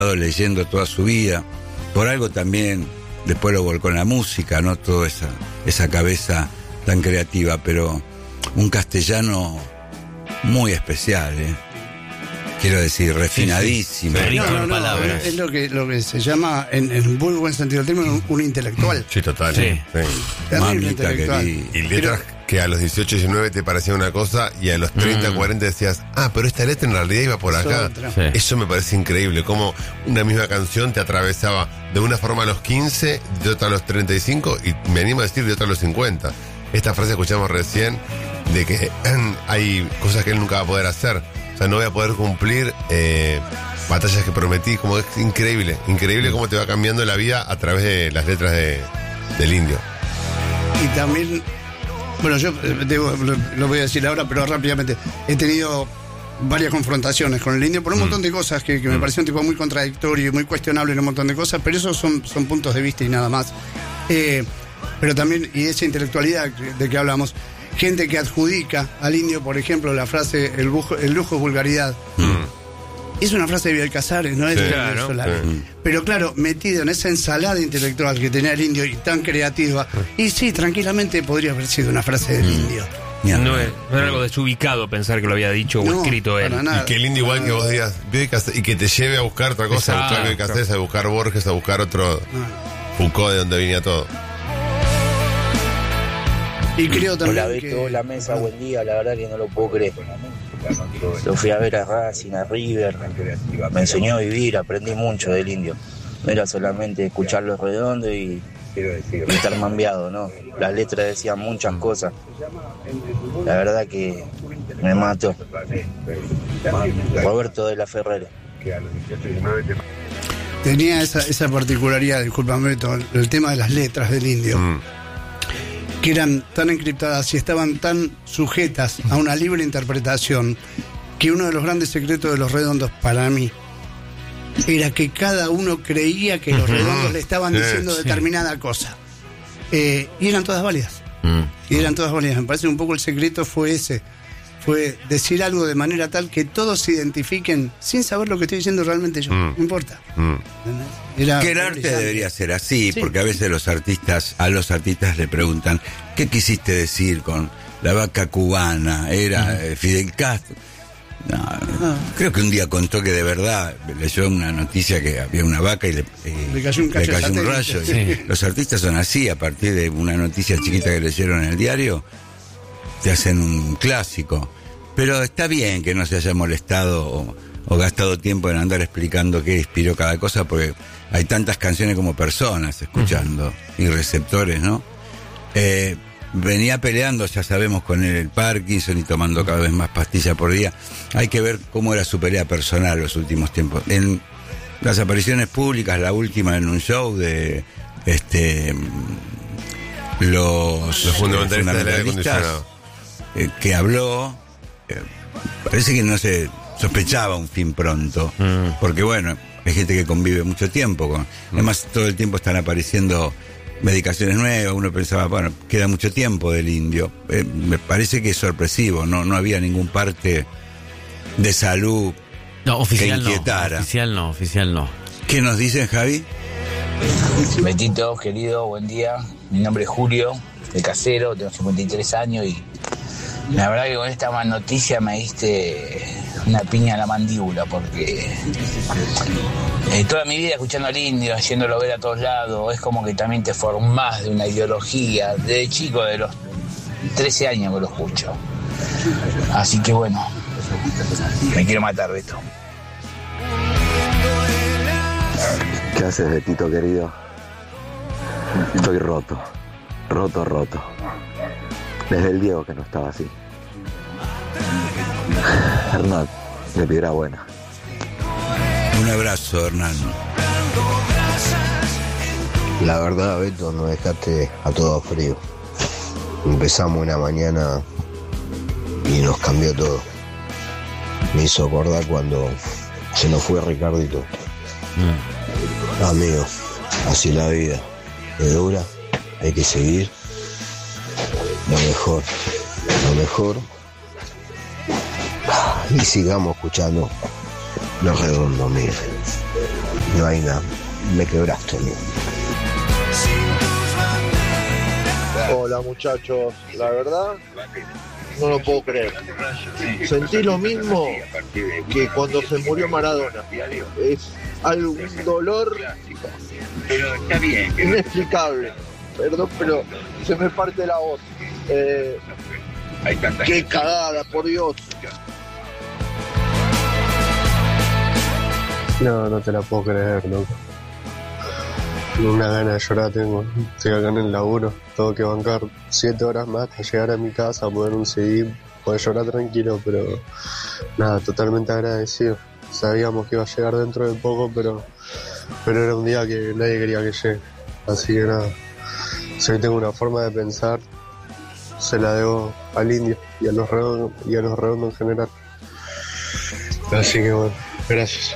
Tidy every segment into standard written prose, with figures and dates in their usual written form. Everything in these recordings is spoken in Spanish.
leyendo toda su vida. Por algo también después lo volcó en la música, ¿no? Toda esa cabeza tan creativa, pero un castellano muy especial, quiero decir, refinadísimo. Sí. Rico en No, palabras. es lo que se llama, en muy buen sentido del término, un intelectual. Sí, total. Sí. Terrible Mamita intelectual. querida. Y letras que a los 18, 19 te parecía una cosa y a los 30, 40 decías, pero esta letra en realidad iba por Es acá. otra. Sí. Eso me parece increíble, como una misma canción te atravesaba de una forma a los 15, de otra a los 35 y me animo a decir de otra a los 50. Esta frase escuchamos recién de que hay cosas que él nunca va a poder hacer. O sea, no voy a poder cumplir batallas que prometí. Como es increíble, increíble cómo te va cambiando la vida a través de las letras del Indio. Y también, bueno, yo lo voy a decir ahora, pero rápidamente, he tenido varias confrontaciones con el Indio por un montón de cosas que me pareció un tipo muy contradictorio y muy cuestionable en un montón de cosas, pero esos son puntos de vista y nada más. Pero también, y esa intelectualidad de que hablamos, gente que adjudica al Indio, por ejemplo, la frase el lujo es vulgaridad. Es una frase de Bioy Casares, no es Sí, de claro. Solari. Pero claro, metido en esa ensalada intelectual que tenía el Indio y tan creativa, y sí, tranquilamente podría haber sido una frase del Indio. Ni No hablar. era algo desubicado pensar que lo había dicho o No, escrito él. para nada. Y que el Indio igual que vos digas, Bioy Casares, y que te lleve a buscar otra cosa, a buscar Exacto. Bioy Casares, a buscar Borges, a buscar otro Foucault de donde venía todo. Y creo también Hola Beto, hola mesa, buen día, la verdad que no lo puedo creer. Lo fui a ver a Racing, a River, me enseñó a vivir, aprendí mucho del Indio. No era solamente escucharlo redondo y estar mambiado, ¿no? Las letras decían muchas cosas. La verdad que me mató. Roberto de la Ferrera. tenía esa particularidad, discúlpame, Beto, el tema de las letras del Indio. Que eran tan encriptadas y estaban tan sujetas a una libre interpretación, que uno de los grandes secretos de Los Redondos para mí era que cada uno creía que Los Redondos le estaban diciendo determinada cosa, y eran todas válidas. Me parece un poco el secreto fue ese, fue decir algo de manera tal que todos se identifiquen sin saber lo que estoy diciendo realmente yo. No importa. ¿Entendés? Que el arte brillante. debería ser así, Sí. porque a veces a los artistas le preguntan, ¿qué quisiste decir con la vaca cubana? ¿Era Fidel Castro? No, creo que un día contó que de verdad leyó una noticia que había una vaca y Le cayó un cacho de satélite. rayo. Sí. Los artistas son así, a partir de una noticia chiquita que leyeron en el diario, te hacen un clásico. Pero está bien que no se haya molestado o gastado tiempo en andar explicando qué inspiró cada cosa, porque hay tantas canciones como personas escuchando y receptores, ¿no? Venía peleando, ya sabemos, con el Parkinson y tomando cada vez más pastillas por día. Hay que ver cómo era su pelea personal los últimos tiempos. En las apariciones públicas, la última en un show de los fundamentalistas del aire acondicionado. Que habló, parece que no se sospechaba un fin pronto, porque bueno, hay gente que convive mucho tiempo con, además todo el tiempo están apareciendo medicaciones nuevas. Uno pensaba, bueno, queda mucho tiempo del Indio. Me parece que es sorpresivo, no había ningún parte de salud No, oficial que inquietara. Oficial no. ¿Qué nos dicen, Javi? Betito, querido, buen día. Mi nombre es Julio, de Casero, tengo 53 años y la verdad que con esta noticia me diste una piña en la mandíbula porque toda mi vida escuchando al Indio, haciéndolo ver a todos lados, es como que también te formás de una ideología. Desde chico, de los 13 años que lo escucho. Así que bueno, me quiero matar, Beto. ¿Qué haces, Betito querido? Estoy roto. Desde el Diego que no estaba así. Hernán, de Piedra Buena. Un abrazo, Hernán. La verdad, Beto, nos dejaste a todo frío. Empezamos una mañana y nos cambió todo. Me hizo acordar cuando se nos fue Ricardito. Amigo, así la vida. Es dura, hay que seguir. Lo mejor. Y sigamos escuchando Los Redondos, mire. no hay nada. Me quebraste, amigo. Hola muchachos, la verdad no lo puedo creer. Sentí lo mismo que cuando se murió Maradona. Es algo, un dolor inexplicable. Perdón, pero se me parte la voz. Qué cagada, por Dios. No te la puedo creer, loco. Una gana de llorar tengo. Estoy acá en el laburo. Tengo que bancar 7 horas más hasta llegar a mi casa, poner un CD, poder llorar tranquilo, pero nada, totalmente agradecido. Sabíamos que iba a llegar dentro de poco, pero era un día que nadie quería que llegue. Así que nada, si hoy tengo una forma de pensar, se la debo al Indio y a los redondos en general. Así que bueno, gracias.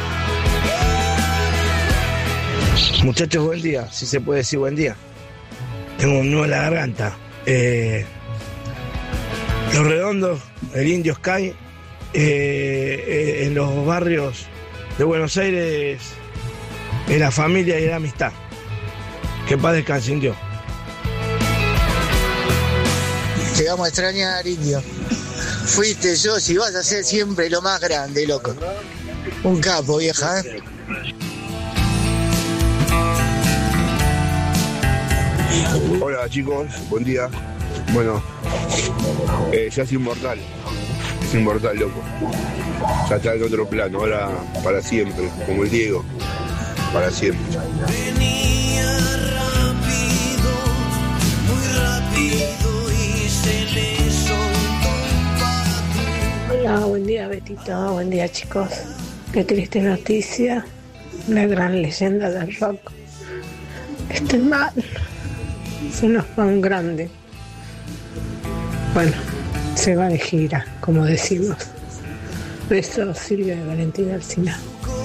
Muchachos, buen día, si se puede decir buen día. Tengo un nudo en la garganta. Los Redondos, el Indio Sky, en los barrios de Buenos Aires, en la familia y la amistad. Que paz descanse, Indio. Te vamos a extrañar, Indio. Fuiste yo, si vas a ser siempre lo más grande, loco. Un capo, vieja, ¿eh? Hola chicos, buen día. Bueno, ya es inmortal, loco. Ya está en otro plano, ahora para siempre, como el Diego, para siempre. Venía rápido, muy rápido y se le soltó un pato. Hola, buen día Betito, buen día chicos. Qué triste noticia, una gran leyenda del rock. Estoy mal. Se nos va un grande. Bueno, se va de gira, como decimos. Besos, Silvia de Valentina Alsina.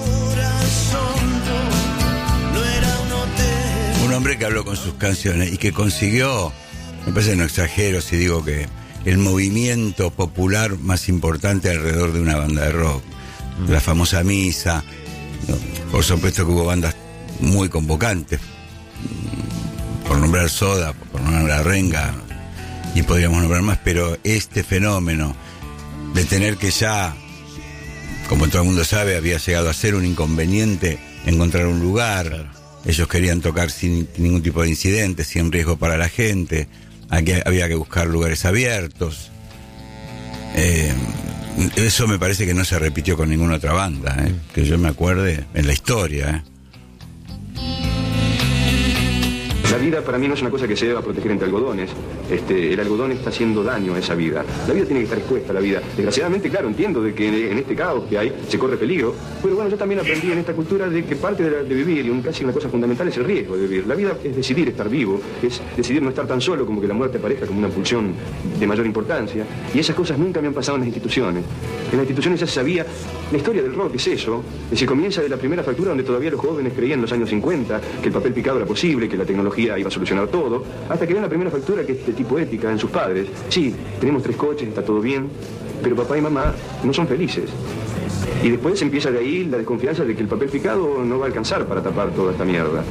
Un hombre que habló con sus canciones y que consiguió, me parece que no exagero si digo que el movimiento popular más importante alrededor de una banda de rock. La famosa Misa, ¿no? Por supuesto que hubo bandas muy convocantes, por nombrar Soda, por nombrar Renga, y podríamos nombrar más, pero este fenómeno de tener que ya, como todo el mundo sabe, había llegado a ser un inconveniente encontrar un lugar. Ellos querían tocar sin ningún tipo de incidente, sin riesgo para la gente. Aquí había que buscar lugares abiertos. Eso me parece que no se repitió con ninguna otra banda, que yo me acuerde en la historia. La vida para mí no es una cosa que se deba proteger entre algodones. El algodón está haciendo daño a esa vida. La vida tiene que estar expuesta a la vida. Desgraciadamente, claro, entiendo de que en este caos que hay se corre peligro. Pero bueno, yo también aprendí en esta cultura de que parte de vivir, y casi una cosa fundamental, es el riesgo de vivir. La vida es decidir estar vivo, es decidir no estar tan solo, como que la muerte aparezca como una pulsión de mayor importancia. Y esas cosas nunca me han pasado en las instituciones. En las instituciones ya se sabía, la historia del rock es eso. Es decir, comienza de la primera fractura donde todavía los jóvenes creían en los años 50 que el papel picado era posible, que la tecnología iba a solucionar todo, hasta que ven la primera factura que es de tipo ética en sus padres. Sí, tenemos 3 coches, está todo bien, pero papá y mamá no son felices. Y después empieza de ahí la desconfianza de que el papel picado no va a alcanzar para tapar toda esta mierda.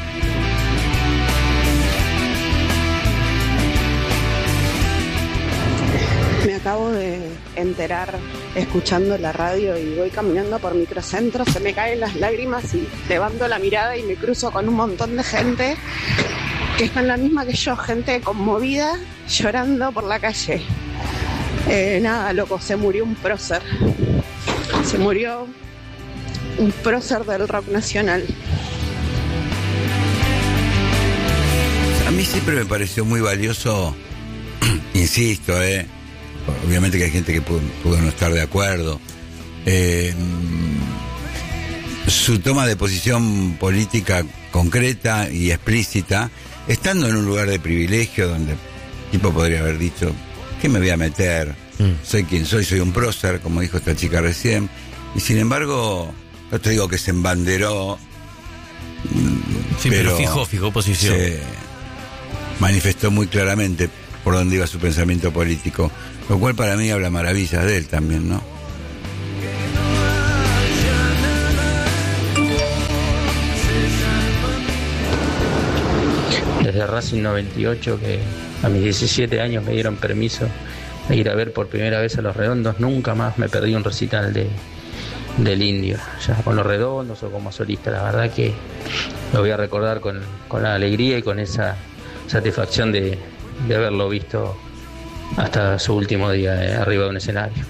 Me acabo de enterar escuchando la radio y voy caminando por Microcentro, se me caen las lágrimas y levanto la mirada y me cruzo con un montón de gente que está en la misma que yo, gente conmovida, llorando por la calle. Nada, loco, se murió un prócer. Se murió un prócer del rock nacional. A mí siempre me pareció muy valioso, insisto, obviamente que hay gente que pudo no estar de acuerdo, su toma de posición política concreta y explícita, estando en un lugar de privilegio donde el tipo podría haber dicho, ¿qué me voy a meter? Soy quien soy un prócer, como dijo esta chica recién, y sin embargo, no te digo que se embanderó, sí, pero fijó posición. Se manifestó muy claramente por dónde iba su pensamiento político, lo cual para mí habla maravillas de él también, ¿no? de Racing 98, que a mis 17 años me dieron permiso de ir a ver por primera vez a Los Redondos. Nunca más me perdí un recital del Indio, ya con Los Redondos o como solista. La verdad que lo voy a recordar con la alegría y con esa satisfacción de haberlo visto hasta su último día arriba de un escenario.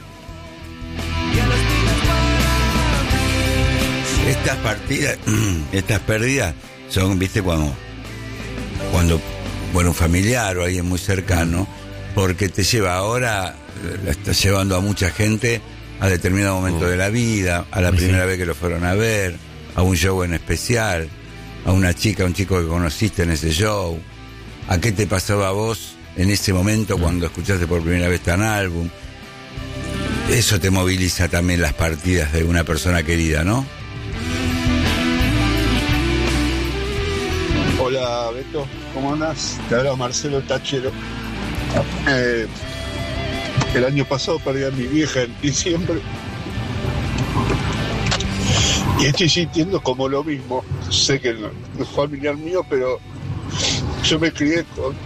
Estas pérdidas son, viste, cuando un familiar o alguien muy cercano, porque te lleva ahora, la estás llevando a mucha gente a determinado momento de la vida, a la primera vez que lo fueron a ver, a un show en especial, a una chica, a un chico que conociste en ese show, a qué te pasaba a vos en ese momento cuando escuchaste por primera vez tan álbum. Eso te moviliza también las partidas de una persona querida, ¿no? Hola Beto, ¿cómo andás? Te habla Marcelo Tachero. El año pasado perdí a mi vieja en diciembre y estoy sintiendo como lo mismo. Sé que no es familiar mío, pero yo me crié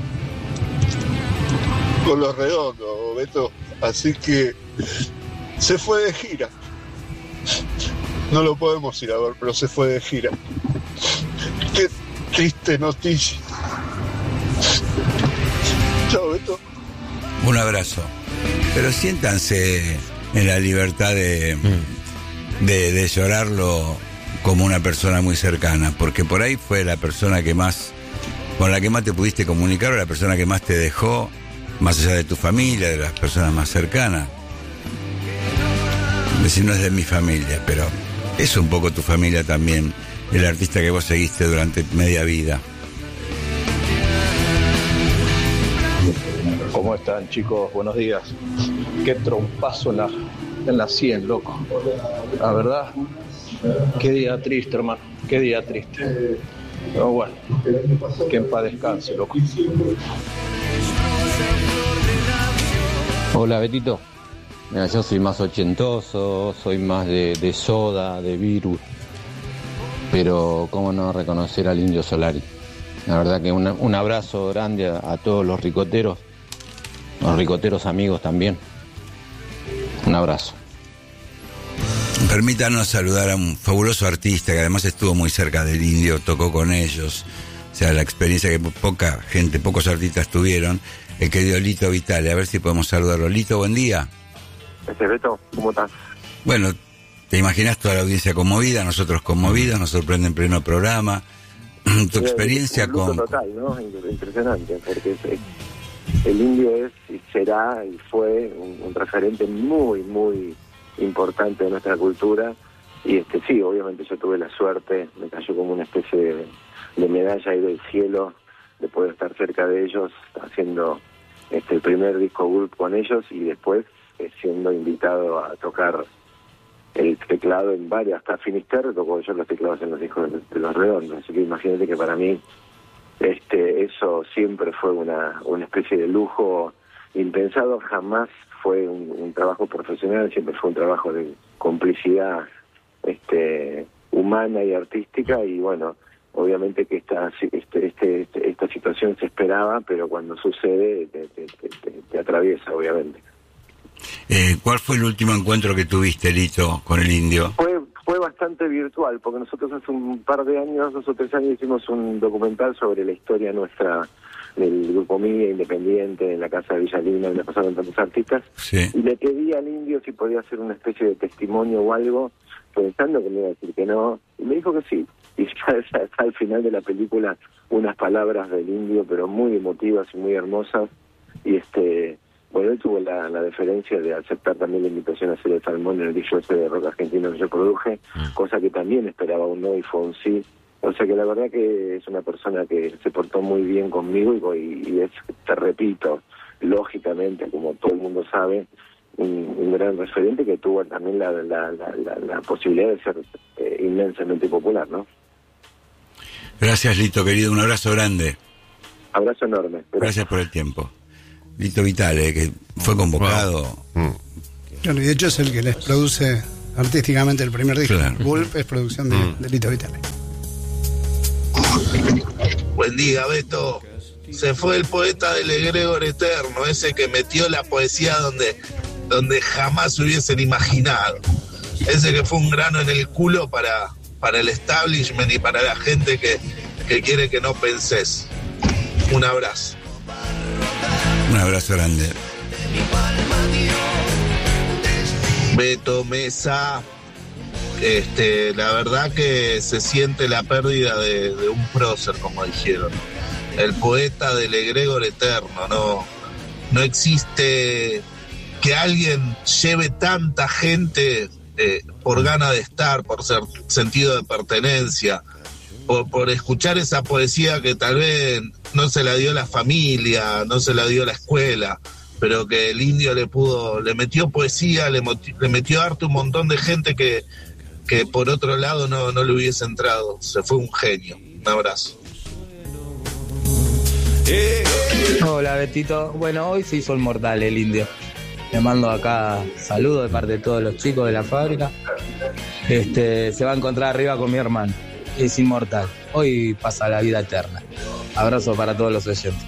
con Los Redondos, Beto, así que se fue de gira. No lo podemos ir a ver, pero se fue de gira. Qué triste noticia. Chao, Beto. Un abrazo. Pero siéntanse en la libertad de llorarlo como una persona muy cercana, porque por ahí fue la persona con la que más te pudiste comunicar, o la persona que más te dejó, más allá de tu familia, de las personas más cercanas. Decir, no es de mi familia, pero es un poco tu familia también, el artista que vos seguiste durante media vida. ¿Cómo están, chicos? Buenos días. Qué trompazo en la 100, loco. La verdad, qué día triste, hermano. Qué día triste. Pero bueno, que en paz descanse, loco. Hola, Betito. Mira, yo soy más ochentoso, soy más de Soda, de Virus. Pero cómo no reconocer al Indio Solari. La verdad que un abrazo grande a todos los ricoteros amigos también. Un abrazo. Permítanos saludar a un fabuloso artista que además estuvo muy cerca del Indio, tocó con ellos. O sea, la experiencia que pocos artistas tuvieron. El querido Lito Vitale, a ver si podemos saludarlo. Lito, buen día. Beto, ¿cómo estás? Bueno, te imaginas toda la audiencia conmovida, nosotros conmovidos, nos sorprende en pleno programa. Tu experiencia un luto con... total, ¿no? Impresionante, porque el Indio es y será y fue un referente muy, muy importante de nuestra cultura. Y sí, obviamente yo tuve la suerte, me cayó como una especie de medalla ahí del cielo, de poder estar cerca de ellos, haciendo el primer disco Gulp con ellos y después siendo invitado a tocar el teclado en varias, hasta Finisterre tocó yo los teclados en los discos de Los Redondos, así que imagínate que para mí eso siempre fue una especie de lujo impensado, jamás fue un trabajo profesional, siempre fue un trabajo de complicidad humana y artística, y bueno, obviamente que esta situación se esperaba, pero cuando sucede te atraviesa, obviamente. ¿Cuál fue el último encuentro que tuviste, Lito, con el Indio? Fue bastante virtual, porque nosotros hace un par de años, 2 o 3 años, hicimos un documental sobre la historia nuestra del Grupo Mía, Independiente, en la Casa de Villalina, donde pasaron tantos artistas, sí. Y le pedí al Indio si podía hacer una especie de testimonio o algo, pensando que me iba a decir que no, y me dijo que sí. Y ya al final de la película, unas palabras del Indio, pero muy emotivas y muy hermosas, y bueno, él tuvo la deferencia de aceptar también la invitación a hacer el Salmón en el disco ese de rock argentino que yo produje, cosa que también esperaba un no y fue un sí. O sea que la verdad que es una persona que se portó muy bien conmigo y es, te repito, lógicamente, como todo el mundo sabe, un gran referente que tuvo también la posibilidad de ser inmensamente popular, ¿no? Gracias, Lito, querido, un abrazo grande. Abrazo enorme. Gracias por el tiempo. Lito Vitale, que fue convocado. Claro, y de hecho es el que les produce artísticamente el primer disco. Claro. Gulp es producción de Lito Vitale. Buen día, Beto. Se fue el poeta del egregor eterno, ese que metió la poesía donde jamás hubiesen imaginado. Ese que fue un grano en el culo para el establishment y para la gente que quiere que no pensés. Un abrazo. Un abrazo grande. Beto, Mesa, la verdad que se siente la pérdida de un prócer, como dijeron. El poeta del egregor eterno, no existe que alguien lleve tanta gente por gana de estar, por sentido de pertenencia, por escuchar esa poesía que tal vez no se la dio la familia, no se la dio la escuela, pero que el indio le metió poesía, le metió arte a un montón de gente que por otro lado no le hubiese entrado. Se fue un genio. Un abrazo. Hola Betito, bueno, hoy se hizo el mortal el indio. Le mando acá saludos de parte de todos los chicos de la fábrica. Se va a encontrar arriba con mi hermano. Es inmortal. Hoy pasa la vida eterna. Abrazo para todos los oyentes.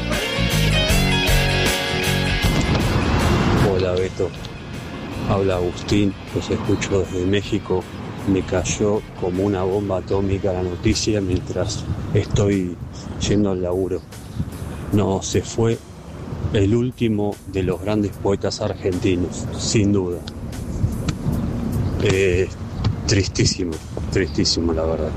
Hola Beto, habla Agustín, los escucho desde México. Me cayó como una bomba atómica la noticia mientras estoy yendo al laburo. No, se fue el último de los grandes poetas argentinos, sin duda. Tristísimo la verdad.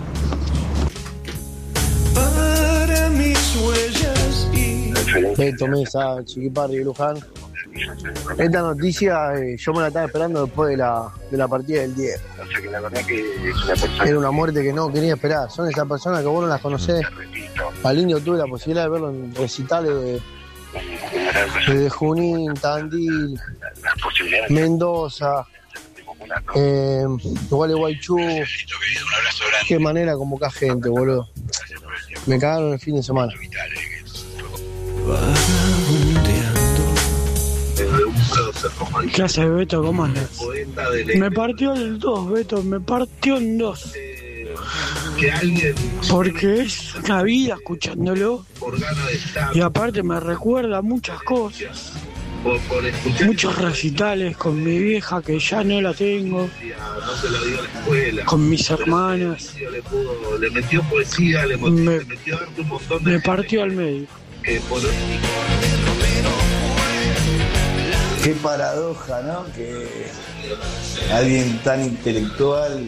Para mis huellas y... Beto, Mesa, Chiquiparri y Luján. Esta noticia yo me la estaba esperando después de la partida del 10. O sea que la verdad que es una persona... Era una muerte que no quería esperar. Son esas personas que vos no las conocés. Al indio tuve la posibilidad de verlo en recitales de Junín, Tandil, Mendoza, Gualeguaychú. Qué manera convocar gente, boludo. Me cagaron el fin de semana. ¿Qué haces, Beto? ¿Cómo andas? Me partió el 2, Beto, me partió en 2. Porque es una vida escuchándolo. Y aparte me recuerda muchas cosas. Muchos recitales con mi vieja que ya no la tengo. Con mis hermanas. Le metió poesía, le metió arte un montón de... Me partió al medio. Qué paradoja, ¿no? Que alguien tan intelectual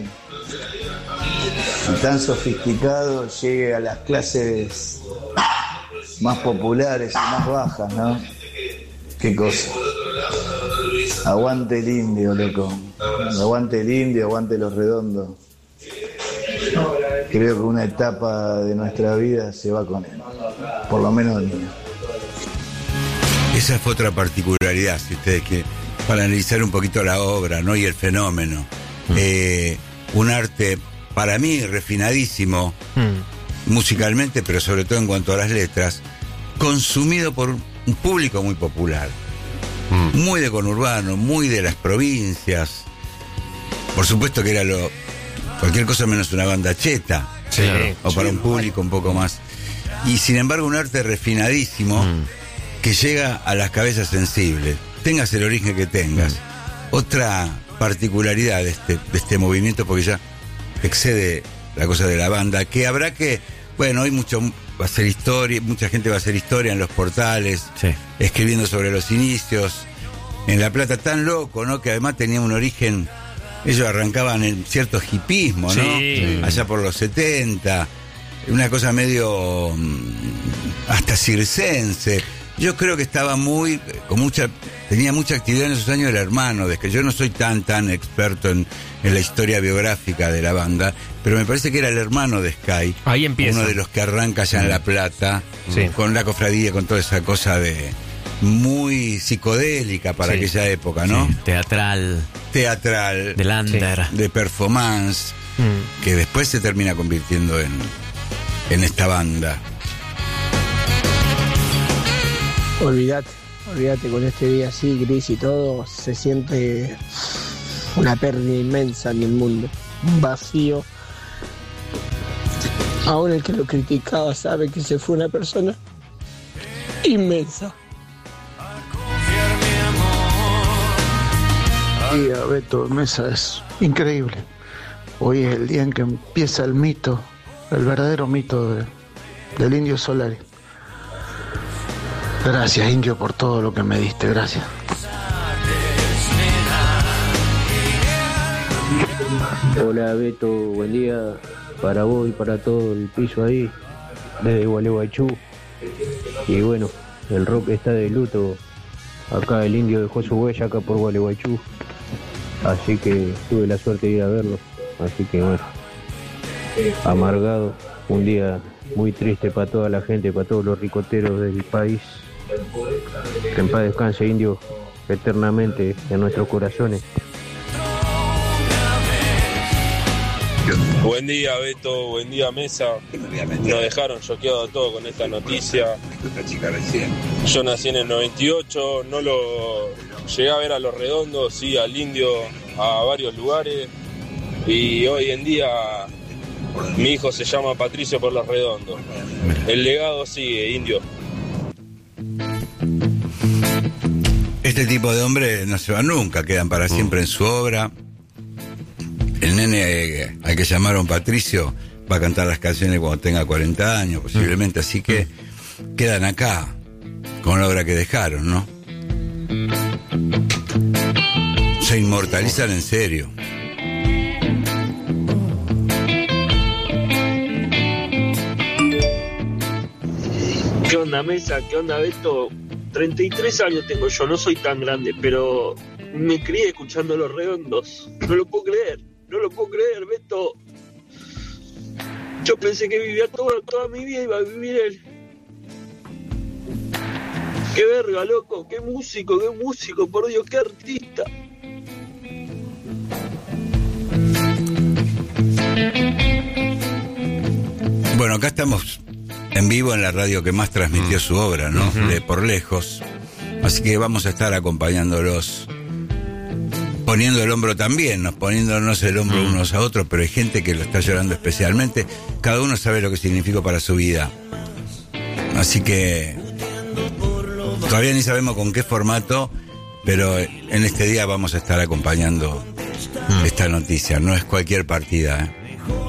y tan sofisticado llegue a las clases más populares y más bajas, ¿no? Qué cosa. Aguante el indio, loco. Aguante el indio, aguante los redondos. Creo que una etapa de nuestra vida se va con él. Por lo menos el mío. Esa fue otra particularidad, si ustedes quieren, para analizar un poquito la obra, ¿no? Y el fenómeno. Un arte, para mí, refinadísimo, musicalmente, pero sobre todo en cuanto a las letras, consumido por un público muy popular, muy de conurbano, muy de las provincias. Por supuesto que era cualquier cosa menos una banda cheta, sí, o para un público un poco más. Y sin embargo, un arte refinadísimo que llega a las cabezas sensibles, tengas el origen que tengas. Otra particularidad de este movimiento, porque ya excede la cosa de la banda, que habrá que, bueno, hoy va a ser historia, mucha gente va a hacer historia en los portales, escribiendo sobre los inicios. En La Plata, tan loco, ¿no? Que además tenía un origen, ellos arrancaban en cierto hipismo, ¿no? Sí. Allá por los 70, una cosa medio hasta circense. Yo creo que estaba tenía mucha actividad en esos años el hermano, de que yo no soy tan experto en la historia biográfica de la banda, pero me parece que era el hermano de Sky. Ahí empieza. Uno de los que arranca allá en La Plata, con la cofradía, con toda esa cosa de muy psicodélica para aquella época, ¿no? Sí. Teatral. De Lander. De performance, que después se termina convirtiendo en esta banda. Olvídate, con este día así, gris y todo, se siente una pérdida inmensa en el mundo, un vacío. Aún el que lo criticaba sabe que se fue una persona inmensa. Y a Beto Mesa es increíble. Hoy es el día en que empieza el mito, el verdadero mito del Indio Solari. Gracias, Indio, por todo lo que me diste, gracias. Hola Beto, buen día para vos y para todo el piso ahí, desde Gualeguaychú. Y bueno, el rock está de luto. Acá el Indio dejó su huella acá por Gualeguaychú. Así que tuve la suerte de ir a verlo. Así que bueno, amargado, un día muy triste para toda la gente, para todos los ricoteros del país. Que en paz descanse, Indio, eternamente en nuestros corazones. Buen día Beto, buen día Mesa. Nos dejaron choqueados a todos con esta noticia. Yo nací en el 98, no lo llegué a ver a Los Redondos, sí al Indio, a varios lugares. Y hoy en día mi hijo se llama Patricio por Los Redondos. El legado sigue, Indio. Este tipo de hombres no se van nunca, quedan para siempre en su obra. El nene al que llamaron Patricio va a cantar las canciones cuando tenga 40 años, posiblemente, así que quedan acá con la obra que dejaron, ¿no? Se inmortalizan en serio. ¿Qué onda Mesa? ¿Qué onda Beto? 33 años tengo yo, no soy tan grande, pero me crié escuchando Los Redondos. No lo puedo creer, Beto. Yo pensé que vivía toda mi vida, iba a vivir él. Qué verga, loco, qué músico, por Dios, qué artista. Bueno, acá estamos en vivo en la radio que más transmitió su obra, ¿no? De por lejos. Así que vamos a estar acompañándolos, poniendo el hombro también, poniéndonos el hombro unos a otros, pero hay gente que lo está llorando especialmente. Cada uno sabe lo que significó para su vida. Así que todavía ni sabemos con qué formato, pero en este día vamos a estar acompañando esta noticia. No es cualquier partida, ¿eh?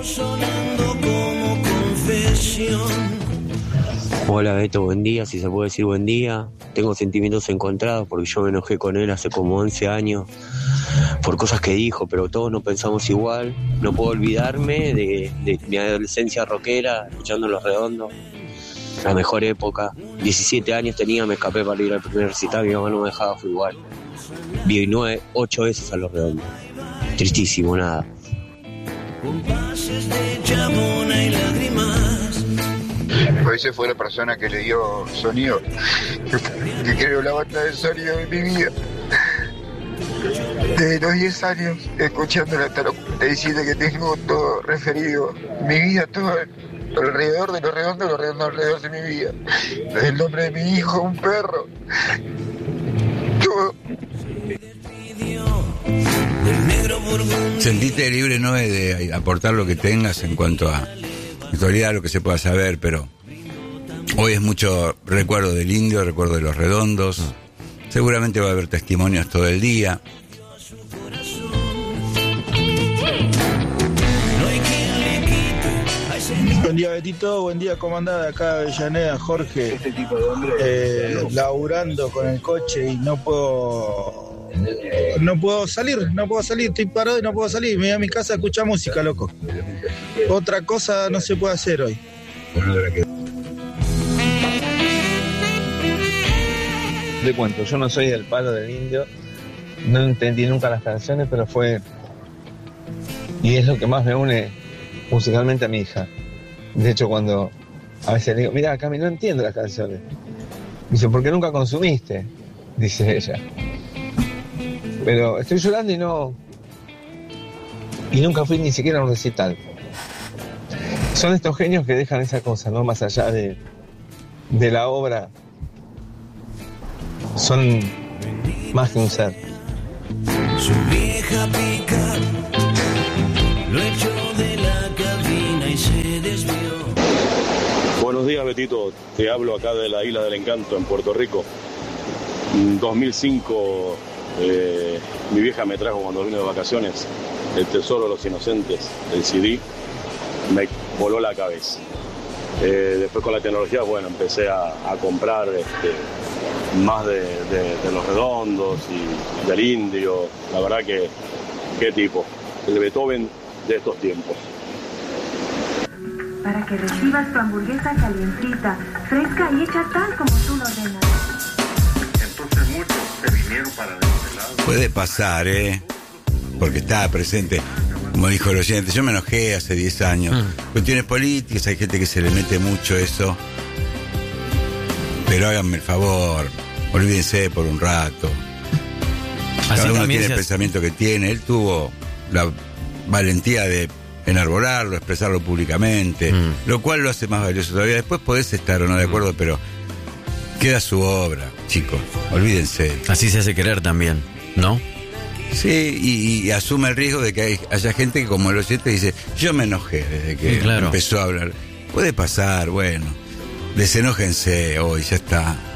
Hola Beto, buen día, si se puede decir buen día. Tengo sentimientos encontrados porque yo me enojé con él hace como 11 años por cosas que dijo, pero todos no pensamos igual. No puedo olvidarme de mi adolescencia rockera, escuchando Los Redondos, la mejor época. 17 años tenía, me escapé para ir al primer recital, mi mamá no me dejaba, fue igual. Vi 8 veces a Los Redondos. Tristísimo, nada. Pues ese fue la persona que le dio sonido, que creo la banda de sonido de mi vida. Desde los 10 años, escuchándola hasta los 47 que tengo, todo referido, mi vida, todo alrededor de Los Redondos, alrededor de mi vida. Desde el nombre de mi hijo, un perro, todo. Sentite libre, ¿no?, de aportar lo que tengas en cuanto a actualidad, lo que se pueda saber, pero hoy es mucho recuerdo del Indio, recuerdo de Los Redondos. Seguramente va a haber testimonios todo el día. Buen día Betito, buen día comandada, acá Avellaneda, Jorge. Laburando con el coche y no puedo salir, estoy parado y no puedo salir. Me voy a mi casa a escuchar música, loco. Otra cosa no se puede hacer hoy. Le cuento, yo no soy del palo del Indio, no entendí nunca las canciones, pero fue, y es lo que más me une musicalmente a mi hija. De hecho, cuando a veces le digo, mira, Cami, no entiendo las canciones. Dice, ¿por qué nunca consumiste? Dice ella. Pero estoy llorando y nunca fui ni siquiera a un recital. Son estos genios que dejan esa cosa, ¿no? Más allá de la obra, son más que un ser. Su vieja pica lo echó de la cabina y se desvió. Buenos Buenos días, Betito. Te hablo acá de la Isla del Encanto, en Puerto Rico. En 2005, mi vieja me trajo cuando vine de vacaciones El Tesoro de los Inocentes, el CD. Me voló la cabeza. Después con la tecnología, bueno, empecé a comprar más de Los Redondos y del Indio. La verdad que, qué tipo. El Beethoven de estos tiempos. Para que recibas tu hamburguesa calientita, fresca y hecha tal como tú lo ordenas. Entonces muchos se vinieron para este lado. Puede pasar, porque estaba presente. Como dijo el oyente, yo me enojé hace 10 años. Cuestiones políticas, hay gente que se le mete mucho eso. Pero háganme el favor, olvídense por un rato. Cada uno tiene el pensamiento que tiene. Él tuvo la valentía de enarbolarlo, expresarlo públicamente, lo cual lo hace más valioso todavía. Después podés estar o no de acuerdo, pero queda su obra, chicos, olvídense. Así se hace querer también, ¿no? Sí, y asume el riesgo de que haya gente que, como el oyente, dice, yo me enojé desde que empezó a hablar. Puede pasar, bueno, desenójense hoy, ya está.